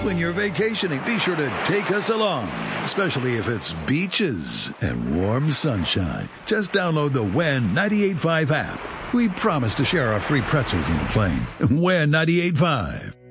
When you're vacationing, be sure to take us along, especially if it's beaches and warm sunshine. Just download the WHEN 98.5 app. We promise to share our free pretzels on the plane. WHEN 98.5.